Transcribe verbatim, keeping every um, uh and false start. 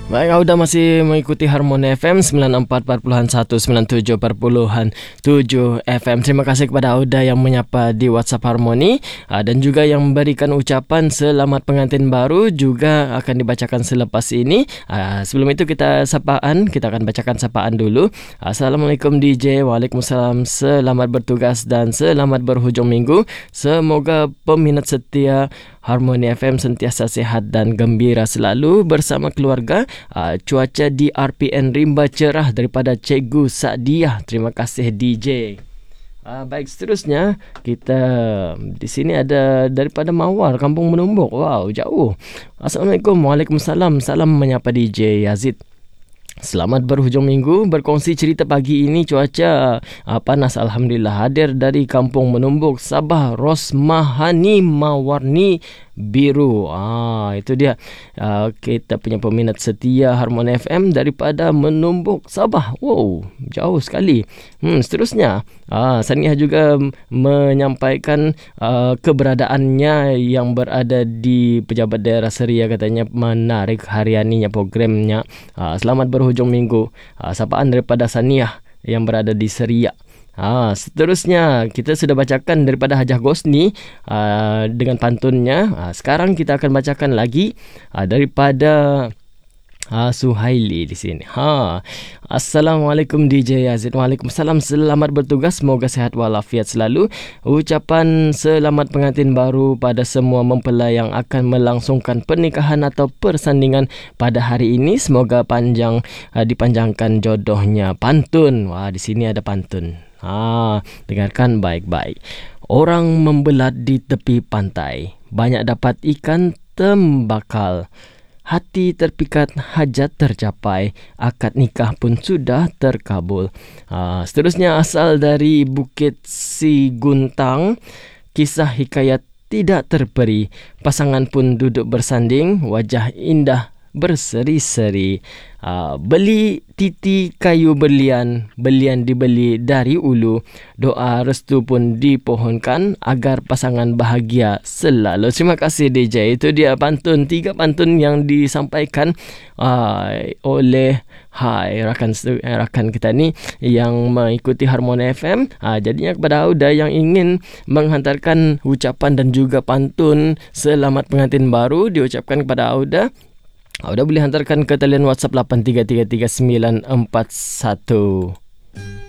Baik, Auda masih mengikuti Harmoni F M sembilan puluh empat perpuluhan satu, sembilan puluh tujuh perpuluhan tujuh F M. Terima kasih kepada Auda yang menyapa di WhatsApp Harmoni dan juga yang memberikan ucapan selamat pengantin baru juga akan dibacakan selepas ini. Sebelum itu kita sapaan, kita akan bacakan sapaan dulu. Assalamualaikum D J, Waalaikumsalam, selamat bertugas dan selamat berhujung minggu. Semoga peminat setia Harmoni F M sentiasa sehat dan gembira selalu bersama keluarga. Uh, cuaca di R P N Rimba cerah daripada Cikgu Sadiah. Terima kasih D J. Uh, baik, seterusnya kita di sini ada daripada Mawar, Kampung Menumbuk. Wow, jauh. Assalamualaikum, Waalaikumsalam. Salam menyapa D J Yazid. Selamat berhujung minggu. Berkongsi cerita pagi ini, cuaca uh, panas alhamdulillah. Hadir dari Kampung Menumbuk, Sabah, Rosmahani Mawarni Biru. Ah, itu dia. Uh, kita punya peminat setia Harmoni F M daripada Menumbuk, Sabah. Wow, jauh sekali. Hmm, seterusnya, ah, Saniah juga menyampaikan uh, keberadaannya yang berada di Pejabat Daerah Seria, katanya menarik harianinya programnya. Uh, selamat berhujung minggu. Uh, sapaan daripada Saniah yang berada di Seria. Ha, seterusnya kita sudah bacakan daripada Hajah Gosni uh, dengan pantunnya. Uh, sekarang kita akan bacakan lagi uh, daripada uh, Suhaili di sini. Ha. Assalamualaikum D J Yazid. Waalaikumsalam. Selamat bertugas, semoga sehat walafiat selalu. Ucapan selamat pengantin baru pada semua mempelai yang akan melangsungkan pernikahan atau persandingan pada hari ini. Semoga panjang uh, dipanjangkan jodohnya. Pantun. Wah, di sini ada pantun. Ha, dengarkan baik-baik. Orang membelat di tepi pantai, banyak dapat ikan tembakal. Hati terpikat, hajat tercapai, akad nikah pun sudah terkabul. Ha, seterusnya asal dari Bukit Siguntang, kisah hikayat tidak terperi. Pasangan pun duduk bersanding, wajah indah berseri-seri. Uh, beli titi kayu berlian, belian dibeli dari ulu. Doa restu pun dipohonkan agar pasangan bahagia selalu. Terima kasih D J. Itu dia pantun, tiga pantun yang disampaikan uh, oleh hai rakan rakan kita ni yang mengikuti Harmoni F M. Uh, jadinya kepada Auda yang ingin menghantarkan ucapan dan juga pantun selamat pengantin baru diucapkan kepada Auda, Auda boleh hantarkan ke talian WhatsApp lapan tiga tiga tiga sembilan empat satu.